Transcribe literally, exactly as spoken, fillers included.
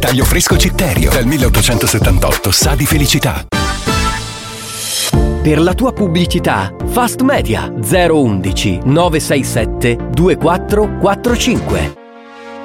taglio fresco Citterio, dal milleottocentosettantotto sa di felicità. Per la tua pubblicità, Fast Media zero uno uno nove sei sette due quattro quattro cinque.